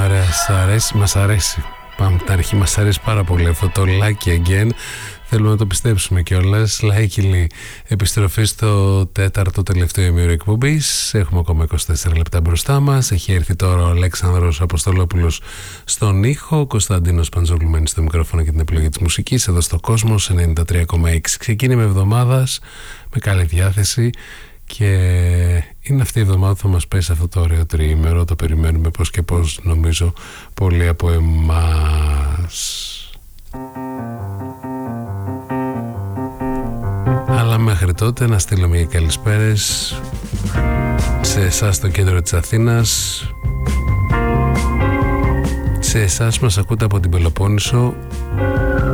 Μας αρέσει. Πάμε από την αρχή, μας αρέσει πάρα πολύ αυτό το Lucky Again. Θέλουμε να το πιστέψουμε κιόλας. Luckily, επιστροφή στο τέταρτο τελευταίο ημίωρο εκπομπής. Έχουμε ακόμα 24 λεπτά μπροστά μας. Έχει έρθει τώρα ο Αλέξανδρος Αποστολόπουλος στον ήχο, ο Κωνσταντίνος Παντζόγλου μένει στο μικρόφωνο και την επιλογή της μουσικής εδώ στο Κόσμος 93,6. Ξεκίνημα εβδομάδας με καλή διάθεση και είναι αυτή η εβδομάδα που θα μας πέσει αυτό το ωραίο τριήμερο. Το περιμένουμε πώς και πώς, νομίζω πολλοί από εμάς. Αλλά μέχρι τότε να στείλουμε και καλησπέρες σε εσάς στο κέντρο της Αθήνας, σε εσάς μας ακούτε από την Πελοπόννησο,